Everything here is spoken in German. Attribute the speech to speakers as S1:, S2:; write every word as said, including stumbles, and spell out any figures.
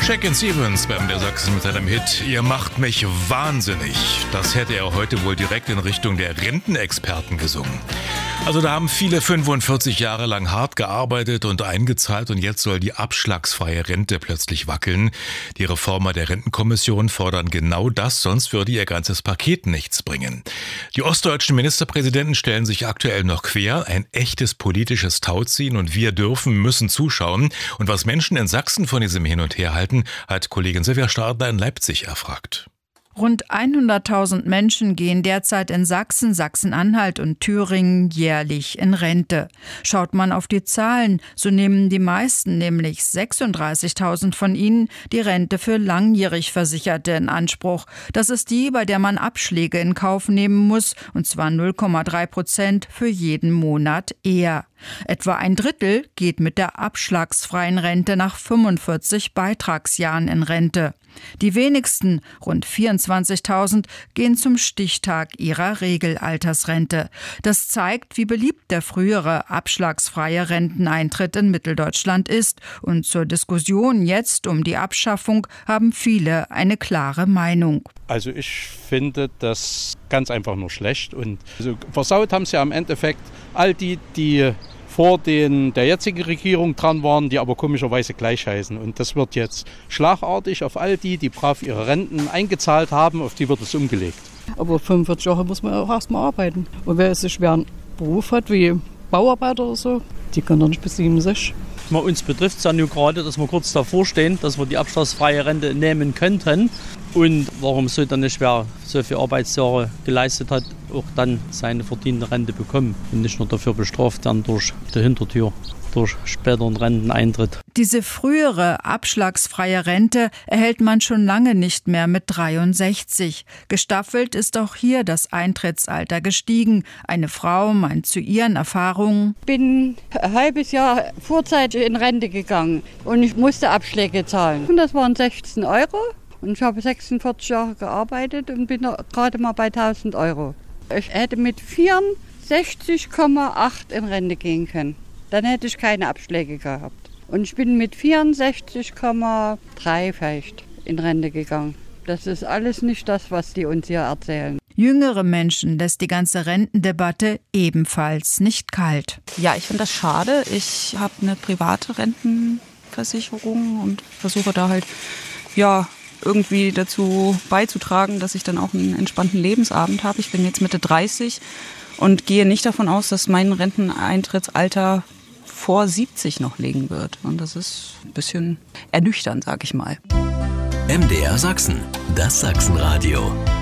S1: Shakin' Stevens beim der Sachsen mit seinem Hit "Ihr macht mich wahnsinnig". Das hätte er heute wohl direkt in Richtung der Rentenexperten gesungen. Also da haben viele fünfundvierzig Jahre lang hart gearbeitet und eingezahlt und jetzt soll die abschlagsfreie Rente plötzlich wackeln. Die Reformer der Rentenkommission fordern genau das, sonst würde ihr ganzes Paket nichts bringen. Die ostdeutschen Ministerpräsidenten stellen sich aktuell noch quer, ein echtes politisches Tauziehen, und wir dürfen, müssen zuschauen. Und was Menschen in Sachsen von diesem Hin und Her halten, hat Kollegin Silvia Stadler in Leipzig erfragt.
S2: Rund hunderttausend Menschen gehen derzeit in Sachsen, Sachsen-Anhalt und Thüringen jährlich in Rente. Schaut man auf die Zahlen, so nehmen die meisten, nämlich sechsunddreißigtausend von ihnen, die Rente für langjährig Versicherte in Anspruch. Das ist die, bei der man Abschläge in Kauf nehmen muss, und zwar null Komma drei Prozent für jeden Monat eher. Etwa ein Drittel geht mit der abschlagsfreien Rente nach fünfundvierzig Beitragsjahren in Rente. Die wenigsten, rund vierundzwanzigtausend, gehen zum Stichtag ihrer Regelaltersrente. Das zeigt, wie beliebt der frühere abschlagsfreie Renteneintritt in Mitteldeutschland ist. Und zur Diskussion jetzt um die Abschaffung haben viele eine klare Meinung.
S3: Also ich finde das ganz einfach nur schlecht. Und also versaut haben es ja im Endeffekt all die, die vor den, der jetzigen Regierung dran waren, die aber komischerweise gleich heißen. Und das wird jetzt schlagartig auf all die, die brav ihre Renten eingezahlt haben, auf die wird es umgelegt.
S4: Aber fünfundvierzig Jahre muss man auch erstmal arbeiten. Und wer einen schweren Beruf hat, wie Bauarbeiter oder so, die können doch nicht bis siebenundsechzig.
S5: Uns betrifft es ja nur gerade, dass wir kurz davor stehen, dass wir die abschlagsfreie Rente nehmen könnten. Und warum soll dann nicht, wer so viele Arbeitsjahre geleistet hat, auch dann seine verdiente Rente bekommen und nicht nur dafür bestraft werden durch die Hintertür, durch späteren Renteneintritt.
S2: Diese frühere abschlagsfreie Rente erhält man schon lange nicht mehr mit dreiundsechzig. Gestaffelt ist auch hier das Eintrittsalter gestiegen. Eine Frau meint zu ihren Erfahrungen:
S6: Ich bin ein halbes Jahr vorzeitig in Rente gegangen und ich musste Abschläge zahlen. Und das waren sechzehn Euro. Und ich habe sechsundvierzig Jahre gearbeitet und bin gerade mal bei tausend Euro. Ich hätte mit vierundsechzig Komma acht in Rente gehen können. Dann hätte ich keine Abschläge gehabt. Und ich bin mit vierundsechzig Komma drei vielleicht in Rente gegangen. Das ist alles nicht das, was die uns hier erzählen.
S2: Jüngere Menschen lässt die ganze Rentendebatte ebenfalls nicht kalt.
S7: Ja, ich finde das schade. Ich habe eine private Rentenversicherung und versuche da halt, ja, irgendwie dazu beizutragen, dass ich dann auch einen entspannten Lebensabend habe. Ich bin jetzt Mitte dreißig und gehe nicht davon aus, dass mein Renteneintrittsalter vor siebzig noch liegen wird. Und das ist ein bisschen ernüchternd, sag ich mal.
S8: M D R Sachsen, das Sachsenradio.